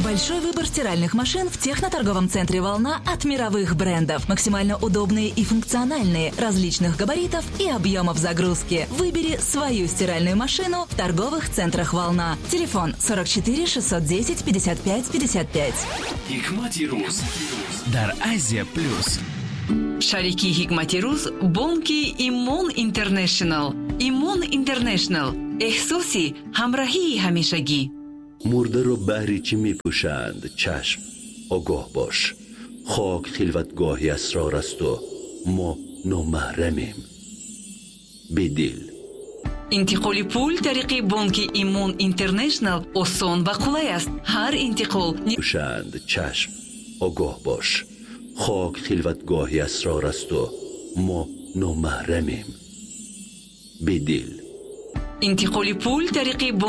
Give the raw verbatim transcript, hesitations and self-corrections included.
Большой выбор стиральных машин в техноторговом центре «Волна» от мировых брендов. Максимально удобные и функциональные, различных габаритов и объемов загрузки. Выбери свою стиральную машину в торговых центрах «Волна». Телефон сорок четыре шестьсот десять пятьдесят пять пятьдесят пять. Hikmati Ruz дар Азия плюс. Шарики Hikmati Ruz бонки Имон Интернешнл. Имон Интернешнл. احساسی همراهی همیشگی. مرده رو بهری چی می پوشند؟ چشم، آگاه باش. خاک خلوتگاهی اسرار است و ما نامحرمیم. بدل انتقال پول طریق بانک ایمون اینترنشنال آسان و قلای است. هر انتقال پوشند. چشم، آگاه باش. خاک خلوتگاهی اسرار است و ما نامحرمیم. بدل انتقال پول طریق